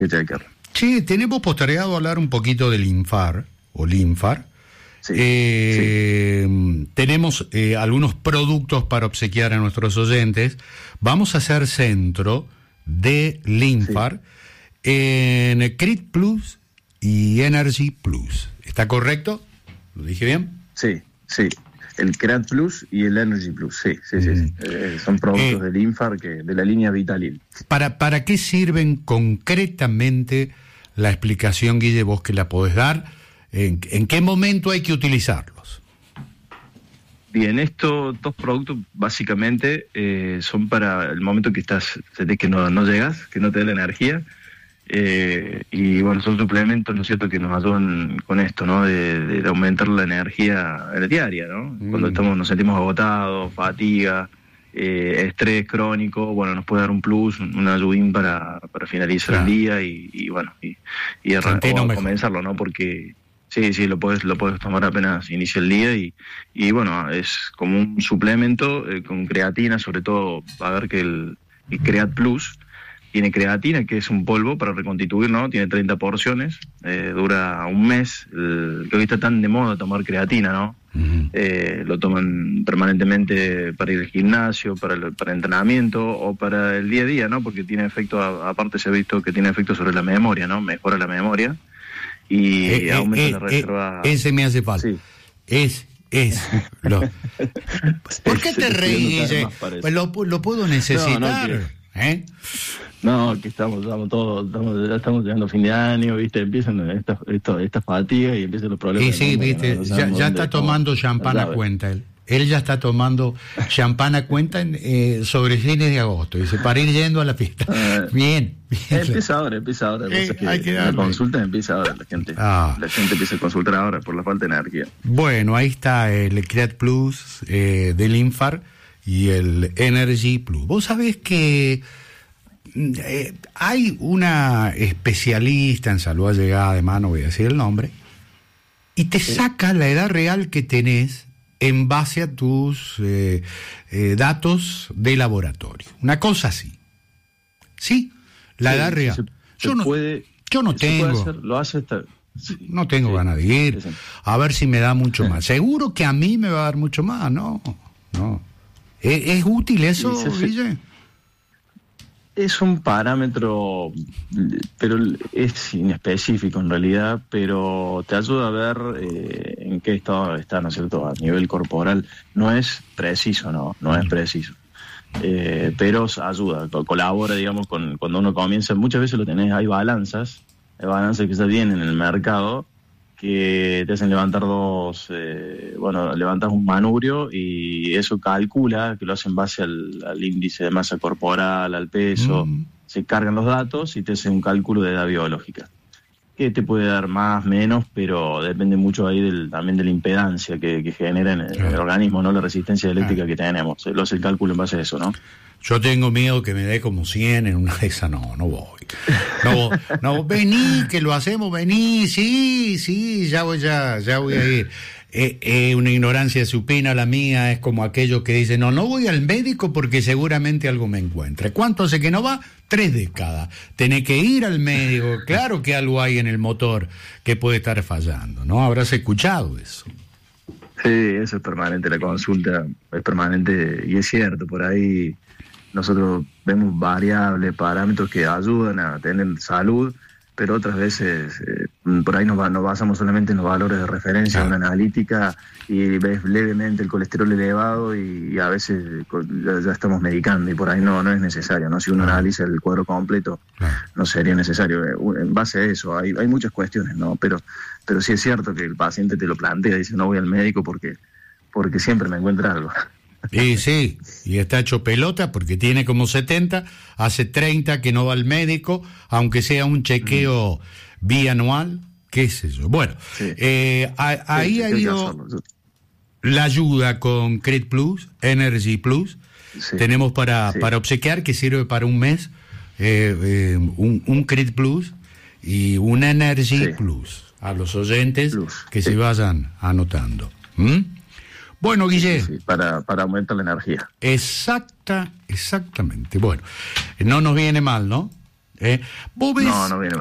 chequearlo. Sí, tenemos postergado hablar un poquito del INFAR o LINFAR. Sí, tenemos algunos productos para obsequiar a nuestros oyentes. Vamos a hacer centro de LINFAR en Crit Plus y Energy Plus. ¿Está correcto? ¿Lo dije bien? Sí. El Creat Plus y el Energy Plus, sí. Son productos del INFAR, de la línea Vitalil. ¿Para qué sirven concretamente? La explicación, Guille, vos que la podés dar, ¿en qué momento hay que utilizarlos? Bien, estos dos productos básicamente son para el momento que sentís que no llegas, que no te da la energía. Y bueno, son suplementos, ¿no es cierto?, que nos ayudan con esto, ¿no?, de aumentar la energía diaria, ¿no? Cuando nos sentimos agotados, fatiga, estrés crónico, bueno, nos puede dar un plus, un ayudín para finalizar el día y comenzarlo, ¿no? Porque sí, lo puedes tomar apenas inicia el día y bueno, es como un suplemento con creatina, sobre todo, a ver que el Creat Plus tiene creatina, que es un polvo para reconstituir, ¿no? Tiene 30 porciones, dura un mes. Creo que está tan de moda tomar creatina, ¿no? Uh-huh. Lo toman permanentemente para ir al gimnasio, para entrenamiento o para el día a día, ¿no? Porque tiene efecto, aparte se ha visto que tiene efecto sobre la memoria, ¿no? Mejora la memoria y aumenta la reserva. Ese me hace falta. Sí. ¿Por qué te reís? Pues lo puedo necesitar. No, que estamos llegando a fin de año, ¿viste? Empiezan estas fatigas y empiezan los problemas. Sí, ¿viste? No ya está tomando champán a cuenta él. Él ya está tomando champán a cuenta sobre fines de agosto. Dice, para ir yendo a la fiesta. Bien. Empieza ahora. La consulta empieza ahora. La gente empieza a consultar ahora por la falta de energía. Bueno, ahí está el Creat Plus del INFAR y el Energy Plus. Vos sabés que hay una especialista en salud allegada, además no voy a decir el nombre, y te saca la edad real que tenés en base a tus datos de laboratorio. Una cosa así. Sí, la edad real. Yo no tengo. Lo hace no tengo ganas de ir. A ver si me da mucho más. Seguro que a mí me va a dar mucho más. No. ¿Es útil eso, Guille? Es un parámetro, pero es inespecífico en realidad, pero te ayuda a ver en qué estado está, ¿no es cierto?, a nivel corporal. No es preciso, no es preciso. Pero ayuda, colabora, digamos, cuando uno comienza. Muchas veces hay balanzas que ya vienen en el mercado que te hacen levantar levantas un manubrio y eso calcula, que lo hacen en base al índice de masa corporal, al peso, se cargan los datos y te hacen un cálculo de edad biológica, que te puede dar más, menos, pero depende mucho ahí también de la impedancia que genera en el organismo, ¿no? La resistencia eléctrica que tenemos, lo hace el cálculo en base a eso, ¿no? Yo tengo miedo que me dé como 100 en una de esas. No voy. No, vení, que lo hacemos, vení, sí, ya voy a ir. Una ignorancia supina la mía, es como aquellos que dicen, no voy al médico porque seguramente algo me encuentre. ¿Cuánto hace que no va? 3 décadas. Tenés que ir al médico, claro que algo hay en el motor que puede estar fallando, ¿no? Habrás escuchado eso. Sí, eso es permanente, la consulta es permanente y es cierto, por ahí nosotros vemos variables, parámetros que ayudan a tener salud, pero otras veces por ahí nos basamos solamente en los valores de referencia de una analítica y ves levemente el colesterol elevado y a veces ya estamos medicando y por ahí no es necesario, ¿no? Si uno analiza el cuadro completo, no sería necesario. En base a eso hay muchas cuestiones, ¿no? Pero sí es cierto que el paciente te lo plantea, dice, no voy al médico porque siempre me encuentra algo. Y sí, y está hecho pelota porque tiene como 70, hace 30 que no va al médico, aunque sea un chequeo bianual, qué sé yo. Bueno, ahí ha ido la ayuda con Crit Plus, Energy Plus. Sí. Tenemos para obsequiar, que sirve para un mes, un Crit Plus y un Energy Plus a los oyentes que se vayan anotando. Bueno, Guille. Sí, para aumentar la energía. Exactamente. Bueno, no nos viene mal, ¿no? ¿Vos ves, No viene